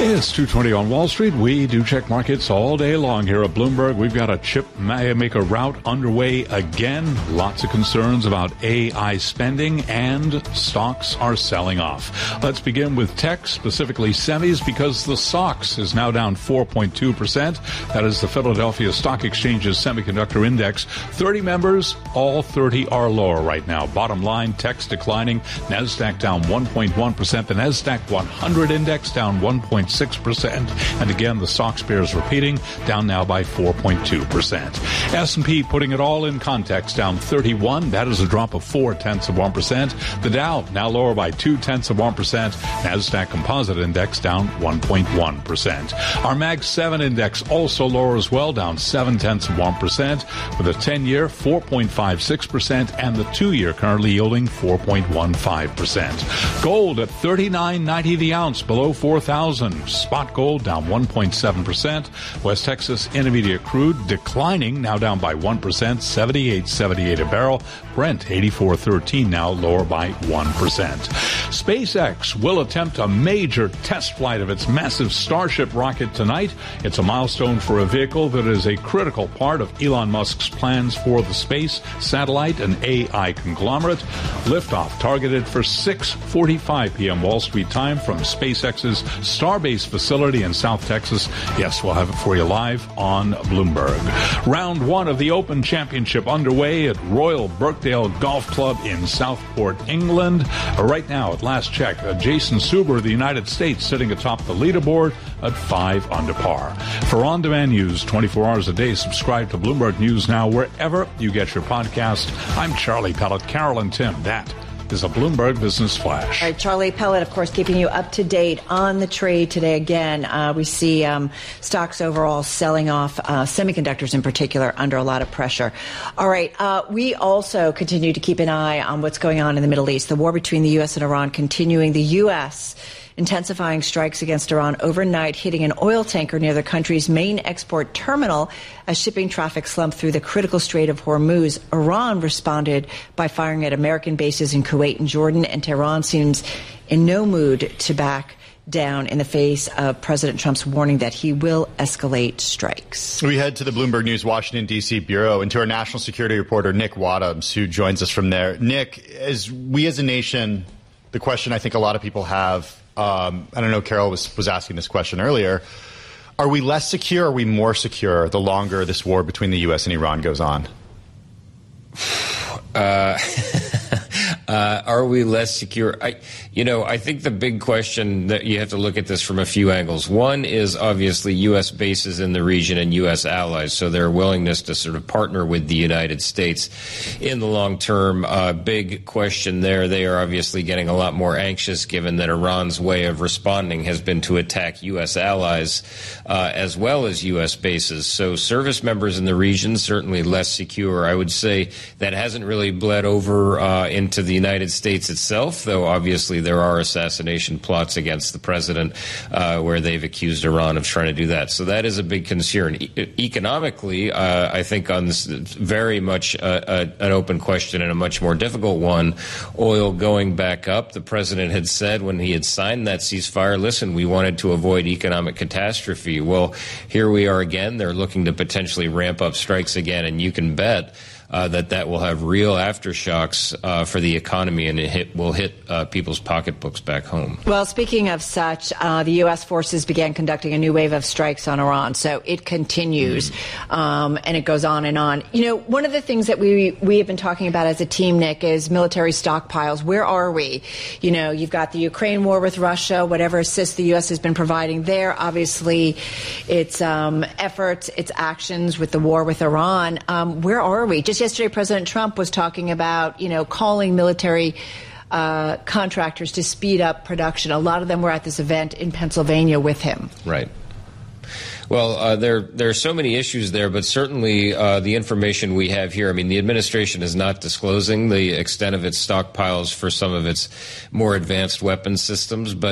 It's 2:20 on Wall Street. We do check markets all day long here at Bloomberg. We've got a chip maker rout underway again. Lots of concerns about AI spending, and stocks are selling off. Let's begin with tech, specifically semis, because the SOX is now down 4.2%. That is the Philadelphia Stock Exchange's semiconductor index. 30 members, all 30 are lower right now. Bottom line, tech's declining. NASDAQ down 1.1%. The NASDAQ 100 index down 1.6%. And again, the SOX bears repeating, down now by 4.2%. S&P, putting it all in context, down 31. That is a drop of 0.4%. The Dow now lower by 0.2%. NASDAQ Composite Index down 1.1%. Our Mag 7 Index also lower as well, down 0.7%, with a 10-year 4.56% and the 2-year currently yielding 4.15%. Gold at $39.90 the ounce, below 4,000. Spot gold down 1.7%. West Texas Intermediate crude declining, now down by 1%, 78.78 a barrel. Brent 84.13, now lower by 1%. SpaceX will attempt a major test flight of its massive Starship rocket tonight. It's a milestone for a vehicle that is a critical part of Elon Musk's plans for the space satellite and AI conglomerate. Liftoff targeted for 6:45 p.m. Wall Street time from SpaceX's Starbase facility in South Texas. Yes, we'll have it for you live on Bloomberg. Round 1 of the Open Championship underway at Royal Birkdale Golf Club in Southport, England. Right now, at last check, Jason Suber of the United States sitting atop the leaderboard at 5 under par. For on-demand news 24 hours a day, subscribe to Bloomberg News Now wherever you get your podcast. I'm Charlie Pellet. Carol and Tim, that is a Bloomberg Business Flash. All right, Charlie Pellet, of course, keeping you up to date on the trade today. Again, we see stocks overall selling off, semiconductors in particular, under a lot of pressure. All right, we also continue to keep an eye on what's going on in the Middle East. The war between the U.S. and Iran continuing. The U.S. intensifying strikes against Iran overnight, hitting an oil tanker near the country's main export terminal as shipping traffic slumped through the critical Strait of Hormuz. Iran responded by firing at American bases in Kuwait and Jordan, and Tehran seems in no mood to back down in the face of President Trump's warning that he will escalate strikes. We head to the Bloomberg News Washington, D.C. bureau and to our national security reporter, Nick Wadhams, who joins us from there. Nick, as we as a nation, the question I think a lot of people have, I don't know, Carol was asking this question earlier. Are we less secure or are we more secure the longer this war between the U.S. and Iran goes on? Are we less secure? I think the big question that you have to look at this from a few angles. One is obviously U.S. bases in the region and U.S. allies, so their willingness to sort of partner with the United States in the long term. Big question there. They are obviously getting a lot more anxious given that Iran's way of responding has been to attack U.S. allies as well as U.S. bases. So service members in the region certainly less secure. I would say that hasn't really bled over into the United States itself, though obviously there are assassination plots against the president where they've accused Iran of trying to do that. So that is a big concern. Economically, I think on this very much an open question and a much more difficult one, oil going back up. The president had said when he had signed that ceasefire, listen, we wanted to avoid economic catastrophe. Well, here we are again. They're looking to potentially ramp up strikes again, and you can bet that will have real aftershocks for the economy, and it will hit people's pocketbooks back home. Well, speaking of such, the U.S. forces began conducting a new wave of strikes on Iran, so it continues, and it goes on and on. You know, one of the things that we have been talking about as a team, Nick, is military stockpiles. Where are we? You know, you've got the Ukraine war with Russia, whatever assist the U.S. has been providing there. Obviously, its efforts, its actions with the war with Iran. Where are we? Just yesterday, President Trump was talking about, calling military contractors to speed up production. A lot of them were at this event in Pennsylvania with him. Right. Well, there are so many issues there, but certainly the information we have here, I mean, the administration is not disclosing the extent of its stockpiles for some of its more advanced weapons systems, but